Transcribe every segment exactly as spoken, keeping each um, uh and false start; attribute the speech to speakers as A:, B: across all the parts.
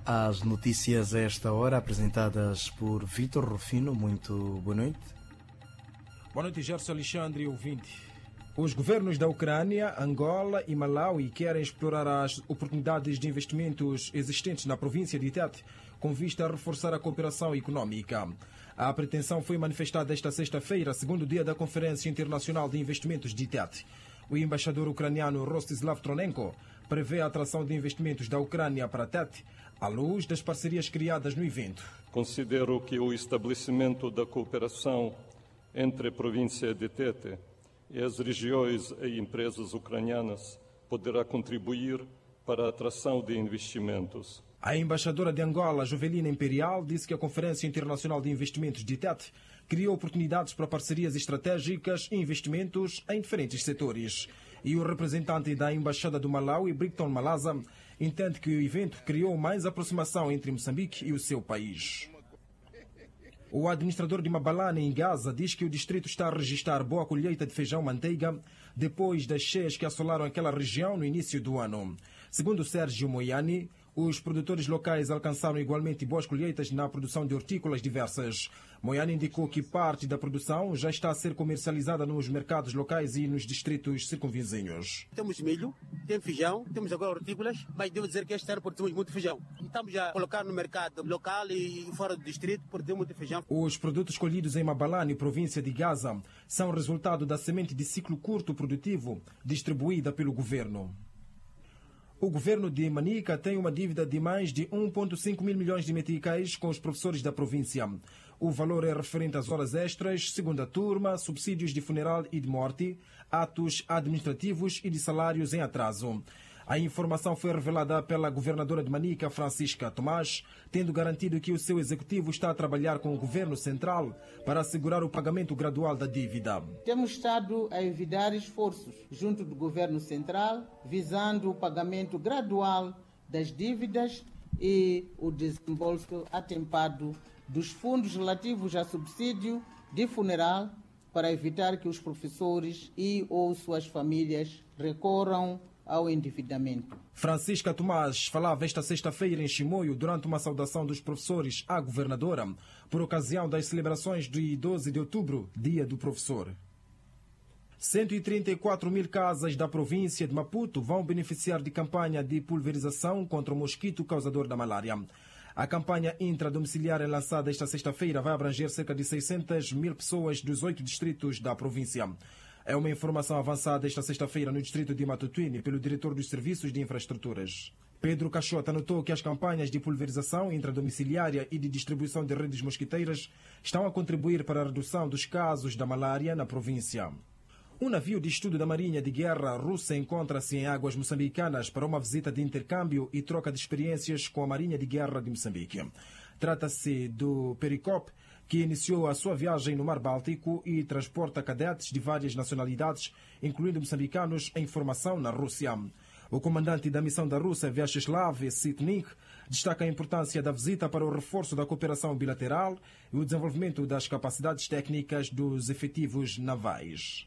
A: As notícias a esta hora, apresentadas por Vítor Rufino. Muito boa noite.
B: Boa noite, Gerson Alexandre, ouvinte. Os governos da Ucrânia, Angola e Malawi querem explorar as oportunidades de investimentos existentes na província de Tete, com vista a reforçar a cooperação econômica. A pretensão foi manifestada esta sexta-feira, segundo dia da Conferência Internacional de Investimentos de Tete. O embaixador ucraniano Rostislav Tronenko prevê a atração de investimentos da Ucrânia para Tete, à luz das parcerias criadas no evento.
C: Considero que o estabelecimento da cooperação entre a província de Tete e as regiões e empresas ucranianas poderá contribuir para a atração de investimentos.
B: A embaixadora de Angola, Jovelina Imperial, disse que a Conferência Internacional de Investimentos de Tete criou oportunidades para parcerias estratégicas e investimentos em diferentes setores. E o representante da Embaixada do Malawi, Bricton Malaza, entende que o evento criou mais aproximação entre Moçambique e o seu país. O administrador de Mabalane, em Gaza, diz que o distrito está a registrar boa colheita de feijão-manteiga depois das cheias que assolaram aquela região no início do ano. Segundo Sérgio Moiani, os produtores locais alcançaram igualmente boas colheitas na produção de hortícolas diversas. Moiani indicou que parte da produção já está a ser comercializada nos mercados locais e nos distritos circunvizinhos.
D: Temos milho, temos feijão, temos agora hortícolas, mas devo dizer que este ano produzimos muito feijão. Estamos a colocar no mercado local e fora do distrito, produzimos muito feijão.
B: Os produtos colhidos em Mabalane, província de Gaza, são resultado da semente de ciclo curto produtivo distribuída pelo governo. O governo de Manica tem uma dívida de mais de um vírgula cinco mil milhões de meticais com os professores da província. O valor é referente às horas extras, segunda turma, subsídios de funeral e de morte, atos administrativos e de salários em atraso. A informação foi revelada pela governadora de Manica, Francisca Tomás, tendo garantido que o seu executivo está a trabalhar com o governo central para assegurar o pagamento gradual da dívida.
E: Temos estado a evitar esforços junto do governo central, visando o pagamento gradual das dívidas e o desembolso atempado dos fundos relativos a subsídio de funeral, para evitar que os professores e ou suas famílias recorram ao endividamento.
B: Francisca Tomás falava esta sexta-feira em Chimoio durante uma saudação dos professores à governadora por ocasião das celebrações de doze de outubro, Dia do Professor. cento e trinta e quatro mil casas da província de Maputo vão beneficiar de campanha de pulverização contra o mosquito causador da malária. A campanha intradomiciliária lançada esta sexta-feira vai abranger cerca de seiscentas mil pessoas dos oito distritos da província. É uma informação avançada esta sexta-feira no distrito de Matutuine pelo diretor dos Serviços de Infraestruturas. Pedro Cachota anotou que as campanhas de pulverização intradomiciliária e de distribuição de redes mosquiteiras estão a contribuir para a redução dos casos da malária na província. Um navio de estudo da Marinha de Guerra russa encontra-se em águas moçambicanas para uma visita de intercâmbio e troca de experiências com a Marinha de Guerra de Moçambique. Trata-se do Pericop, que iniciou a sua viagem no Mar Báltico e transporta cadetes de várias nacionalidades, incluindo moçambicanos em formação na Rússia. O comandante da missão da Rússia, Vyacheslav Sitnik, destaca a importância da visita para o reforço da cooperação bilateral e o desenvolvimento das capacidades técnicas dos efetivos navais.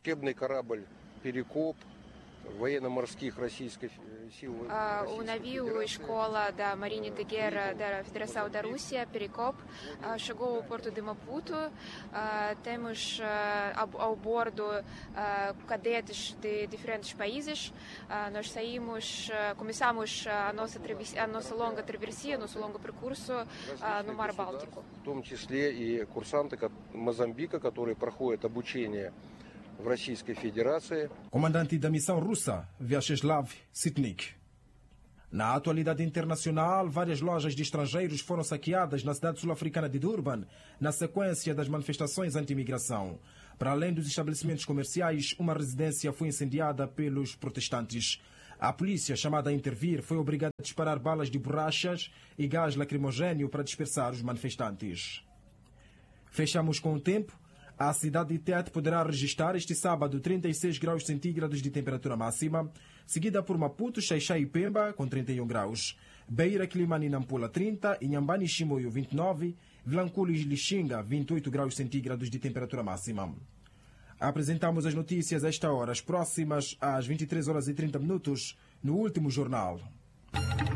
F: O navio Escola da Marinha de Guerra da Federação da Rússia, Pericop, chegou ao porto de Maputo. Temos ao bordo cadetes de diferentes países. Nós saímos, começamos a nossa, a nossa longa travessia, nosso longo percurso no Mar Báltico.
G: В том числе и курсанты Мозамбика, которые проходят обучение в Российской Федерации.
B: Comandante da missão russa, Vyacheslav Sitnik. Na atualidade internacional, várias lojas de estrangeiros foram saqueadas na cidade sul-africana de Durban, na sequência das manifestações anti-imigração. Para além dos estabelecimentos comerciais, uma residência foi incendiada pelos protestantes. A polícia, chamada a intervir, foi obrigada a disparar balas de borrachas e gás lacrimogéneo para dispersar os manifestantes. Fechamos com o tempo. A cidade de Tete poderá registrar este sábado trinta e seis graus centígrados de temperatura máxima, seguida por Maputo, Xai-Xai e Pemba, com trinta e um graus. Beira, Quilimane e Nampula, trinta, Inhambane e Chimoio, vinte e nove, Vilanculo e Lixinga, vinte e oito graus centígrados de temperatura máxima. Apresentamos as notícias a esta hora, as próximas às vinte e três horas e trinta minutos, no último jornal.